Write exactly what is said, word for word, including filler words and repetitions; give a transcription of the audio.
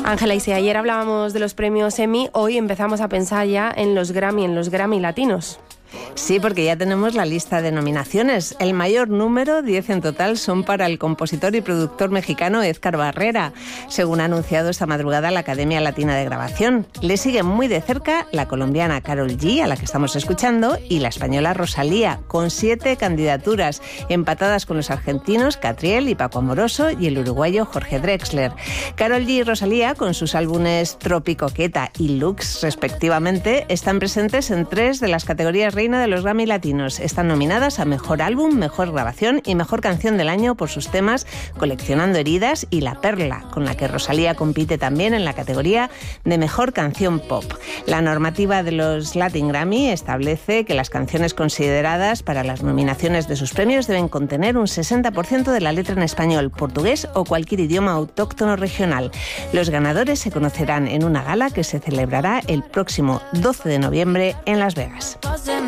Ángela, y si ayer hablábamos de los premios Emmy, hoy empezamos a pensar ya en los Grammy, en los Grammy latinos. Sí, porque ya tenemos la lista de nominaciones. El mayor número, diez en total, son para el compositor y productor mexicano Edgar Barrera, según ha anunciado esta madrugada la Academia Latina de Grabación. Le sigue muy de cerca la colombiana Karol G, a la que estamos escuchando, y la española Rosalía, con siete candidaturas, empatadas con los argentinos Catriel y Paco Amoroso y el uruguayo Jorge Drexler. Karol G y Rosalía, con sus álbumes Tropicoqueta y Lux, respectivamente, están presentes en tres de las categorías reina de los Grammy Latinos. Están nominadas a Mejor Álbum, Mejor Grabación y Mejor Canción del Año por sus temas Coleccionando Heridas y La Perla, con la que Rosalía compite también en la categoría de Mejor Canción Pop. La normativa de los Latin Grammy establece que las canciones consideradas para las nominaciones de sus premios deben contener un sesenta por ciento de la letra en español, portugués o cualquier idioma autóctono regional. Los ganadores se conocerán en una gala que se celebrará el próximo doce de noviembre en Las Vegas.